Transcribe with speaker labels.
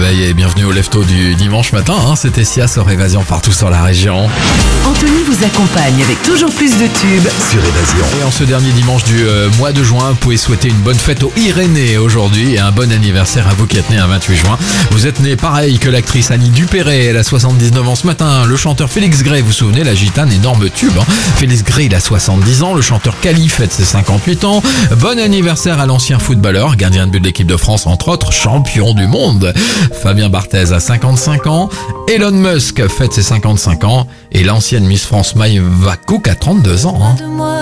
Speaker 1: réveil et bienvenue au Lefto du dimanche matin. C'était Sia sur Évasion partout sur la région.
Speaker 2: Anthony vous accompagne avec toujours plus de tubes sur Évasion.
Speaker 1: Et en ce dernier dimanche du mois de juin, vous pouvez souhaiter une bonne fête aux Irénée aujourd'hui et un bon anniversaire à vous qui êtes né un 28 juin. Vous êtes né pareil que l'actrice Annie Dupéré, elle a 79 ans ce matin. Le chanteur Félix Gray, vous vous souvenez, la gitane, énorme tube. Félix Gray, il a 70 ans. Le chanteur Kali fête ses 58 ans. Bon anniversaire à l'ancien footballeur, gardien de but de l'équipe de France entre autres, champion du monde. Fabien Barthez a 55 ans. Elon Musk fête ses 55 ans. Et l'ancienne Miss France Maïva Cook a 32 ans.